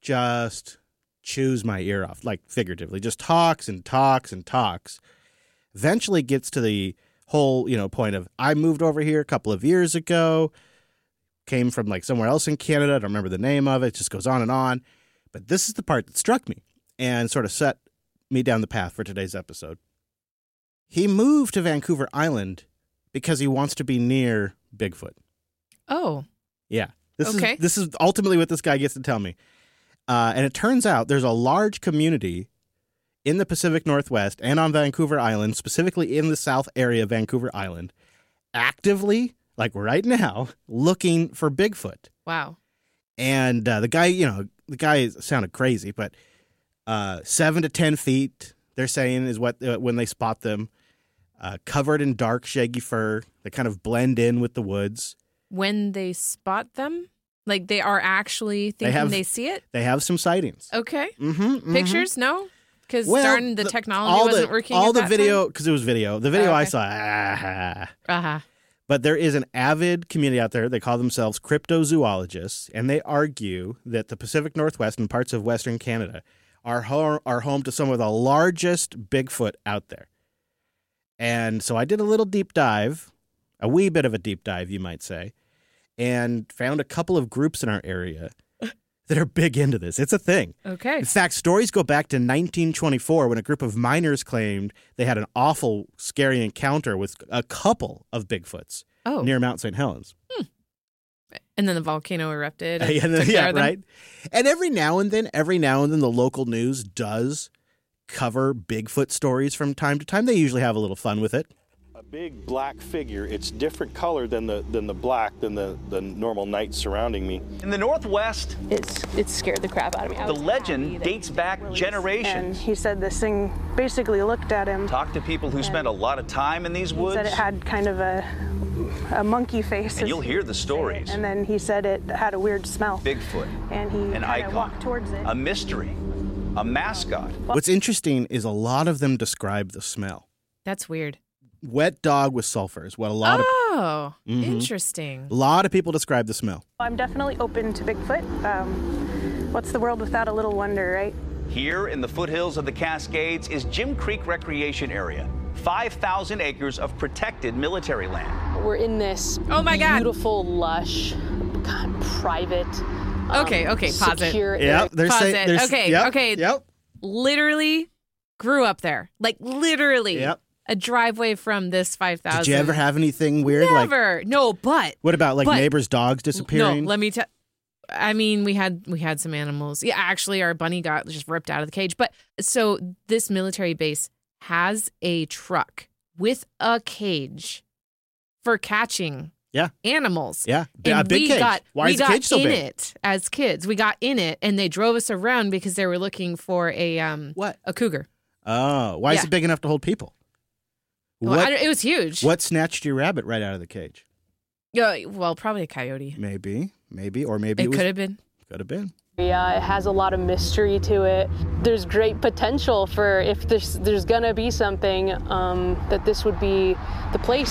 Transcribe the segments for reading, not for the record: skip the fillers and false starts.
just chews my ear off, like figuratively, just talks and talks and talks. Eventually gets to the whole, point of, I moved over here a couple of years ago, came from like somewhere else in Canada. I don't remember the name of it. It just goes on and on. But this is the part that struck me and sort of set me down the path for today's episode. He moved to Vancouver Island because he wants to be near Bigfoot. Oh. Yeah. Okay. This is ultimately what this guy gets to tell me. And it turns out there's a large community in the Pacific Northwest and on Vancouver Island, specifically in the south area of Vancouver Island, actively, like right now, looking for Bigfoot. Wow. And the guy sounded crazy, but 7 to 10 feet, they're saying, is what when they spot them, covered in dark, shaggy fur. They kind of blend in with the woods. When they spot them? Like they are actually thinking they see it? They have some sightings. Okay. Mm-hmm. Pictures? No? Because darn, the technology wasn't working all at the that video, because it was video. The video okay. I saw. Uh-huh. But there is an avid community out there. They call themselves cryptozoologists, and they argue that the Pacific Northwest and parts of Western Canada are home to some of the largest Bigfoot out there. And so I did a little deep dive, a wee bit of a deep dive, you might say, and found a couple of groups in our area that are big into this. It's a thing. Okay. In fact, stories go back to 1924 when a group of miners claimed they had an awful, scary encounter with a couple of Bigfoots near Mount St. Helens. And then the volcano erupted. And yeah, right. And every now and then, the local news does cover Bigfoot stories from time to time. They usually have a little fun with it. A big black figure. It's different color than the black than the normal night surrounding me. In the Northwest, it scared the crap out of me. The legend dates back generations. And he said this thing basically looked at him. Talk to people who spent a lot of time in these woods. He said it had kind of a monkey face. And you'll hear the stories. And then he said it had a weird smell. Bigfoot. And he an icon, walked towards it. A mystery. A mascot. What's interesting is a lot of them describe the smell. That's weird. Wet dog with sulfur is what a lot of... Interesting. A lot of people describe the smell. I'm definitely open to Bigfoot. What's the world without a little wonder, right? Here in the foothills of the Cascades is Jim Creek Recreation Area. 5,000 acres of protected military land. We're in this beautiful, lush, private, Okay, pause secure it. Yep, Pause it. Okay. Yep. Literally grew up there. Like literally. Yep. A driveway from this 5,000. Did you ever have anything weird? Never. No, but. What about neighbors' dogs disappearing? No, let me tell. I mean, we had some animals. Yeah, actually, our bunny got just ripped out of the cage. But so this military base has a truck with a cage for catching animals. Yeah, and a big cage. Why is the cage so big? We got in it as kids. We got in it, and they drove us around because they were looking for a cougar. Oh, why is it big enough to hold people? Well, it was huge. What snatched your rabbit right out of the cage? Yeah, well, probably a coyote. Maybe, or maybe it could have been. Could have been. Yeah, it has a lot of mystery to it. There's great potential for if there's gonna be something, that this would be the place.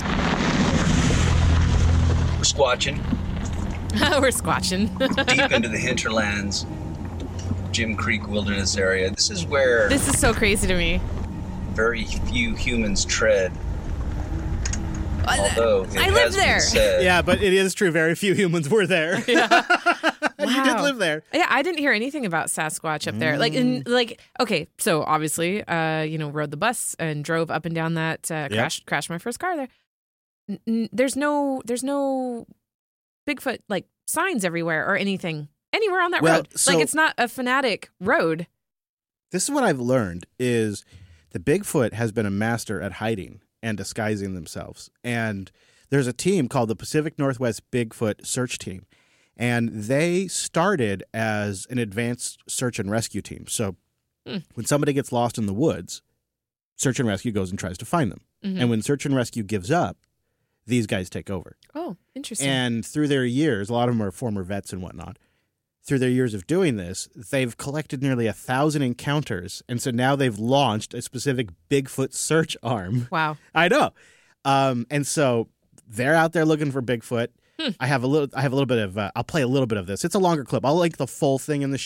We're squatching. We're squatching. Deep into the hinterlands, Jim Creek Wilderness Area. This is where... This is so crazy to me. Very few humans tread. Although it I lived there. Been said, yeah, but it is true. Very few humans were there. Yeah. You did live there. Yeah, I didn't hear anything about Sasquatch up there. Okay, so obviously, rode the bus and drove up and down that, crashed my first car there. There's no Bigfoot signs everywhere or anything anywhere on that road. So, it's not a fanatic road. This is what I've learned is the Bigfoot has been a master at hiding and disguising themselves. And there's a team called the Pacific Northwest Bigfoot Search Team. And they started as an advanced search and rescue team. So when somebody gets lost in the woods, search and rescue goes and tries to find them. Mm-hmm. And when search and rescue gives up, these guys take over. Oh, interesting. And through their years, a lot of them are former vets and whatnot. Through their years of doing this, they've collected nearly 1,000 encounters. And so now they've launched a specific Bigfoot search arm. Wow. I know. And so they're out there looking for Bigfoot. I have a little bit of, I'll play a little bit of this. It's a longer clip. I'll link the full thing in the